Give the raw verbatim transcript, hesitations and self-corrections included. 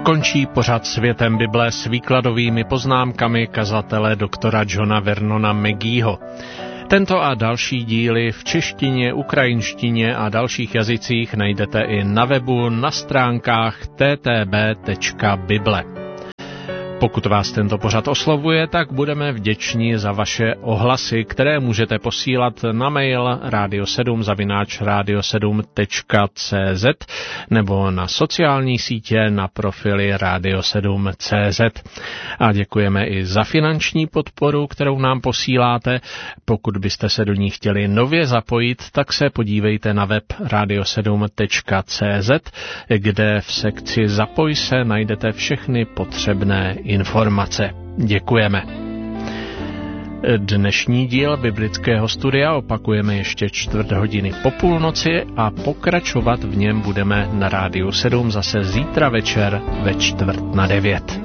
Končí pořad Světem Bible s výkladovými poznámkami kazatele doktora Johna Vernona Mageeho. Tento a další díly v češtině, ukrajinštině a dalších jazycích najdete i na webu na stránkách t t b tečka bible. Pokud vás tento pořad oslovuje, tak budeme vděční za vaše ohlasy, které můžete posílat na mail radio sedm zavináč radio sedm tečka c z nebo na sociální sítě na profily radio sedm tečka c z. A děkujeme i za finanční podporu, kterou nám posíláte. Pokud byste se do ní chtěli nově zapojit, tak se podívejte na web radio sedm tečka c z, kde v sekci Zapoj se najdete všechny potřebné informace. Děkujeme. Dnešní díl biblického studia opakujeme ještě čtvrt hodiny po půlnoci a pokračovat v něm budeme na rádiu sedm zase zítra večer ve čtvrt na devět.